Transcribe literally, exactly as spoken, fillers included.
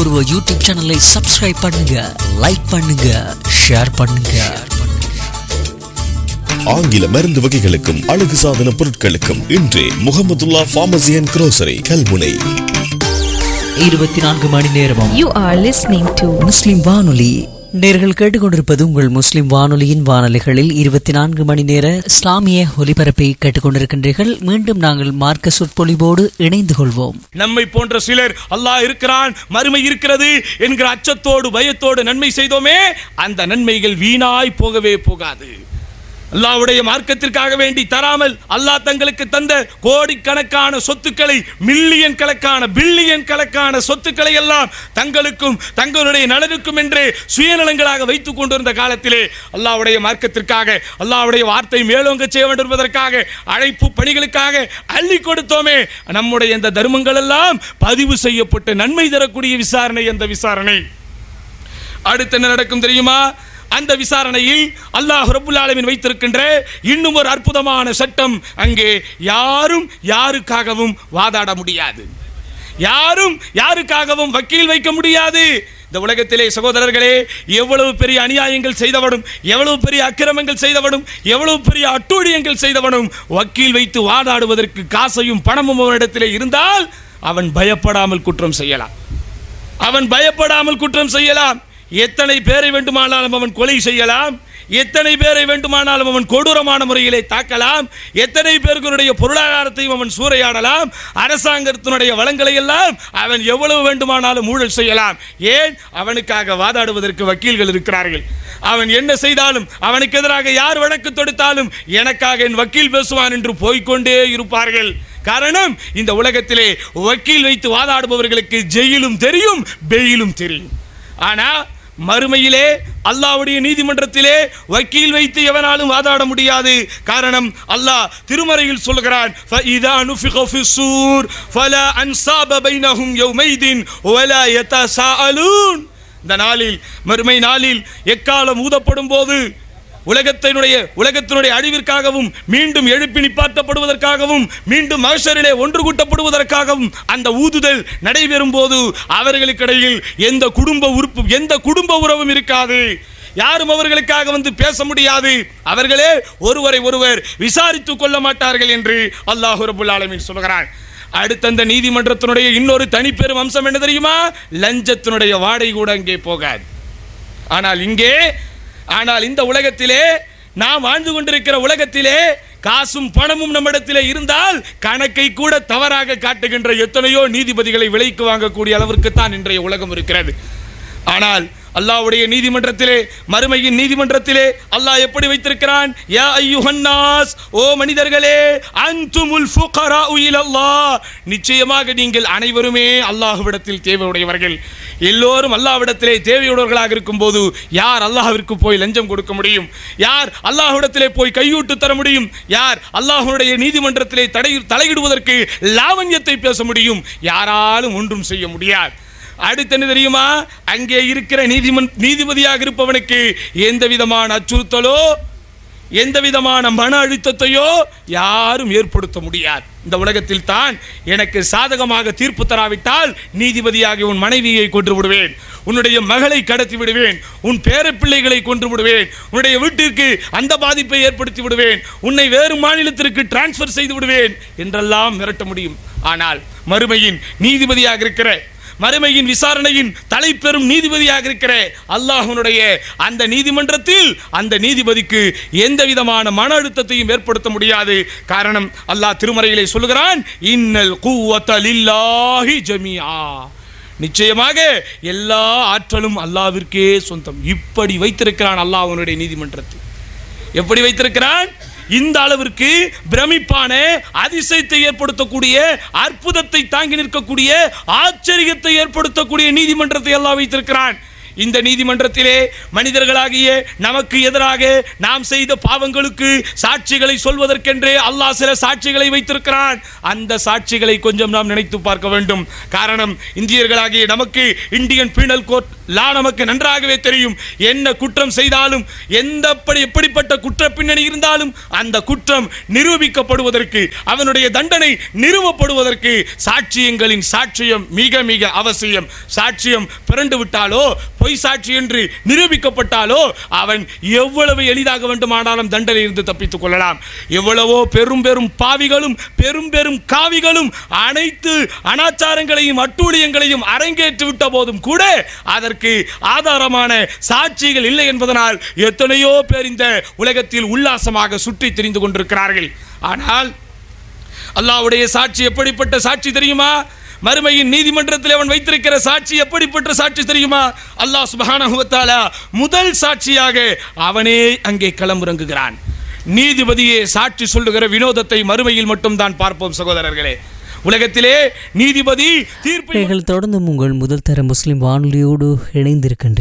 அதிகாரப்பூர்வ யூடியூப் சேனலை சப்ஸ்கிரைப் பண்ணுங்க, லைக் பண்ணுங்க, ஷேர் பண்ணுங்க. ஆங்கில மருந்து வகைகளுக்கும் அழகு சாதன பொருட்களுக்கும் இன்றே Mahmudullah pharmacy and grocery Kalmunai. இருபத்தி நான்கு மணி நேரமும் You are listening to முஸ்லிம் வானொலி. நேர்கள் கேட்டுக்கொண்டிருப்பது உங்கள் முஸ்லிம் வானொலியின் வானொலிகளில் இருபத்தி நான்கு மணி நேர இஸ்லாமிய ஒலிபரப்பை கேட்டுக்கொண்டிருக்கின்றீர்கள். மீண்டும் நாங்கள் மார்க்க சொற்பொழிவோடு இணைந்து கொள்வோம். நம்மை போன்ற சிலர் அல்லாஹ் இருக்கிறான், மறுமை இருக்கிறது என்கிற அச்சத்தோடு பயத்தோடு நன்மை செய்தோமே, அந்த நன்மைகள் வீணாய் போகவே போகாது. அல்லாஹ்வுடைய மார்க்கத்திற்காக வேண்டி தராமல் அல்லாஹ் தங்களுக்கு தந்த கோடிக்கணக்கான சொத்துக்களை, மில்லியன் கணக்கான பில்லியன் கணக்கான சொத்துக்களை எல்லாம் தங்களுக்கும் தங்களுடைய நலனுக்கும் என்று சுயநலங்களாக வைத்துக் கொண்டிருந்த காலத்திலே அல்லாஹ்வுடைய மார்க்கத்திற்காக, அல்லாஹ்வுடைய வார்த்தை மேலோங்க செய்ய வேண்டும் என்பதற்காக, அழைப்பு பணிகளுக்காக அள்ளி கொடுத்தோமே, நம்முடைய இந்த தர்மங்கள் எல்லாம் பதிவு செய்யப்பட்டு நன்மை தரக்கூடிய விசாரணை. அந்த விசாரணை அடுத்து என்ன நடக்கும் தெரியுமா? அந்த விசாரணையில் அல்லாஹ் ரப்புல் ஆலமீன் வைத்திருக்கின்ற இன்னும் ஒரு அற்புதமான சட்டம். அங்கே யாரும் யாருக்காகவும் வாதாட முடியாது, யாரும் யாருக்காகவும் வக்கீல் வைக்க முடியாது. இந்த உலகத்திலே சகோதரர்களே, எவ்வளவு பெரிய அநியாயங்கள் செய்தவனும், எவ்வளவு பெரிய அக்கிரமங்கள் செய்தவனும், எவ்வளவு பெரிய அட்டூழியங்கள் செய்தவனும் வக்கீல் வைத்து வாதாடுவதற்கு காசையும் பணமும் அவனிடத்திலே இருந்தால் அவன் பயப்படாமல் குற்றம் செய்யலாம். அவன் பயப்படாமல் குற்றம் செய்யலாம். எத்தனை பேரை வேண்டுமானாலும் அவன் கொலை செய்யலாம், எத்தனை பேரை வேண்டுமானாலும் அவன் கொடூரமான முறையிலே தாக்கலாம், எத்தனை பேர்களுடைய பொருளாதாரத்தையும் அவன் சூறையாடலாம், அரசாங்கத்தினுடைய வளங்களை எல்லாம் அவன் எவ்வளவு வேண்டுமானாலும் ஊழல் செய்யலாம். ஏன்? அவனுக்காக வாதாடுவதற்கு வக்கீல்கள் இருக்கிறார்கள். அவன் என்ன செய்தாலும், அவனுக்கு எதிராக யார் வழக்கு தொடுத்தாலும் எனக்காக என் வக்கீல் பேசுவான் என்று போய்கொண்டே இருப்பார்கள். காரணம், இந்த உலகத்திலே வக்கீல் வைத்து வாதாடுபவர்களுக்கு ஜெயிலும் தெரியும், பெயிலும் தெரியும். ஆனா மறுமையிலே அல்லாஹ்வுடைய நீதிமன்றத்திலே வக்கீல் வைத்து எவனாலும் வாதாட முடியாது. காரணம், அல்லாஹ் திருமறையில் சொல்கிறான், ஃபஇதா நுஃபிக ஃபிஸ்ஸூர் ஃபலா அன்ஸாப பைனஹும் யௌமைதின் வலா யதஸாஅலூன். இந்த நாளில், மறுமை நாளில் எக்காலம் ஊதப்படும் போது உலகத்தினுடைய உலகத்தினுடைய அழிவிற்காகவும், மீண்டும் எழுப்பி நிப்பாட்டப்படுவதற்காகவும், மீண்டும் மஹ்ஷரிலே ஒன்று கூட்டப்படுவதற்காகவும் அந்த ஊதுதல் நடைபெறும் போது அவர்களுக்கிடையில் எந்த குடும்ப உறுப்பு எந்த குடும்ப உறவும் இருக்காது. யாரும் அவர்களுக்காக வந்து பேச முடியாது. அவர்களே ஒருவரை ஒருவர் விசாரித்துக் கொள்ள மாட்டார்கள் என்று அல்லாஹ் ரப்புல் ஆலமீன் சொல்கிறான். அடுத்த அந்த நீதிமன்றத்தினுடைய இன்னொரு தனிப்பெரும் அம்சம் என்ன தெரியுமா? லஞ்சத்தினுடைய வாடை கூட அங்கே போகாது. ஆனால் இங்கே ஆனால் இந்த உலகத்திலே, நாம் வாழ்ந்து கொண்டிருக்கிற உலகத்திலே காசும் பணமும் நம்மிடத்திலே இருந்தால் கணக்கை கூட தவறாக காட்டுகின்ற எத்தனையோ நீதிபதிகளை விலைக்கு வாங்கக்கூடிய அளவிற்கு தான் இன்றைய உலகம் இருக்கிறது. ஆனால் அல்லாஹ்வுடைய நீதிமன்றத்திலே, மறுமையின் நீதிமன்றத்திலே அல்லாஹ் எப்படி வைத்திருக்கிறான்? யா அய்யுஹன்னாஸ், ஓ மனிதர்களே, அன்துமுல் ஃபுகராஉ இலல்லாஹ், நிச்சயமாக நீங்கள் அனைவருமே அல்லாஹ்விடத்தில் தேவையுடையவர்கள். எல்லோரும் அல்லாஹ்விடத்திலே தேவையுடையவர்களாக இருக்கும்போது யார் அல்லாஹ்விற்கு போய் லஞ்சம் கொடுக்க முடியும்? யார் அல்லாஹ்விடத்திலே போய் கையூட்டு தர முடியும்? யார் அல்லாஹ்வுடைய நீதிமன்றத்திலே தடை தலையிடுவதற்கு லாவண்யத்தை பேச முடியும்? யாராலும் ஒன்றும் செய்ய முடியாது. அடுத்து என்ன தெரியுமா? அங்கே இருக்கிற நீதிமன் நீதிபதியாக இருப்பவனுக்கு எந்த விதமான அச்சுறுத்தலோ, எந்த விதமான மன அழுத்தத்தையோ யாரும் ஏற்படுத்த முடியாது. இந்த உலகத்தில் தான் எனக்கு சாதகமாக தீர்ப்பு தராவிட்டால் நீதிபதியாக உன் மனைவியை கொன்று விடுவேன், உன்னுடைய மகளை கடத்தி விடுவேன், உன் பேரப்பிள்ளைகளை கொன்று விடுவேன், உன்னுடைய வீட்டிற்கு அந்த பாதிப்பை ஏற்படுத்தி விடுவேன், உன்னை வேறு மாநிலத்திற்கு டிரான்ஸ்பர் செய்து விடுவேன் என்றெல்லாம் மிரட்ட முடியும். ஆனால் மறுமையின் நீதிபதியாக இருக்கிற, மறுமையின் விசாரணையின் தலைப்பெரும் நீதிபதியாக இருக்கிற அல்லாஹ்வுடைய அந்த நீதிமன்றத்தில் அந்த நீதிபதிக்கு எந்த விதமான மன அழுத்தத்தையும் ஏற்படுத்த முடியாது. காரணம், அல்லாஹ் திருமறையிலே சொல்கிறான், இன்னல் குவத லில்லாஹி ஜமீஆ, நிச்சயமாக எல்லா ஆற்றலும் அல்லாஹ்விற்கே சொந்தம். இப்படி வைத்திருக்கிறான் அல்லாஹ்வுடைய நீதிமன்றத்தில். எப்படி வைத்திருக்கிறான்? இந்த அளவிற்கு பிரமிப்பான, அதிசயத்தை ஏற்படுத்தக்கூடிய, அற்புதத்தை தாங்கி நிற்கக்கூடிய, ஆச்சரியத்தை ஏற்படுத்தக்கூடிய நீதிமன்றத்தை அல்லாஹ் வைத்திருக்கிறான். இந்த நீதிமன்றத்திலே மனிதர்களாகிய நமக்கு எதிராக நாம் செய்த பாவங்களுக்கு சாட்சிகளை சொல்வதற்கென்றே அல்லாஹ் சில சாட்சிகளை வைத்திருக்கிறான். அந்த சாட்சிகளை கொஞ்சம் நாம் நினைத்து பார்க்க வேண்டும். காரணம், இந்தியர்களாகிய நமக்கு இந்தியன் பீனல் கோட் லா நமக்கு நன்றாகவே தெரியும். என்ன குற்றம் செய்தாலும், எந்த எப்படிப்பட்ட குற்ற பின்னணி இருந்தாலும் அந்த குற்றம் நிரூபிக்கப்படுவதற்கு, அவனுடைய தண்டனை நிறுவப்படுவதற்கு சாட்சியங்களின் சாட்சியம் மிக மிக அவசியம். சாட்சியம் பிறண்டு விட்டாலோ, பொய் சாட்சி என்று நிரூபிக்கப்பட்டாலோ அவன் எவ்வளவு எளிதாக வேண்டுமானாலும் தண்டனை இருந்து தப்பித்துக் கொள்ளலாம். எவ்வளவோ பெரும் பெரும் பாவிகளும் பெரும் பெரும் காவிகளும் அனைத்து அனாச்சாரங்களையும் அட்டூழியங்களையும் அரங்கேற்றி விட்ட போதும் கூட அதற்கு ஆதாரமான சாட்சிகள் இல்லை என்பதனால் எத்தனையோ பேர் இந்த உலகத்தில் உல்லாசமாக சுற்றி திரிந்து கொண்டிருக்கிறார்கள். ஆனால் அல்லாஹ்வுடைய சாட்சி எப்படிப்பட்ட சாட்சி தெரியுமா? மறுமையின் நீதிமன்றத்தில் அவன் வைத்திருக்கிற சாட்சி எப்படிப்பட்ட சாட்சி தெரியுமா? அல்லாஹ் சுப்ஹானஹு வ தஆலா முதல் சாட்சியாக அவனே அங்கே களமிறங்குகிறான். நீதிபதியே சாட்சி சொல்லுகிற வினோதத்தை மறுமையில் மட்டும் தான் பார்ப்போம் சகோதரர்களே. உலகத்திலே நீதிபதி தீர்ப்பு தொடர்ந்து உங்கள் முதல் தர முஸ்லிம் வானொலியோடு இணைந்திருக்கின்றீர்கள்.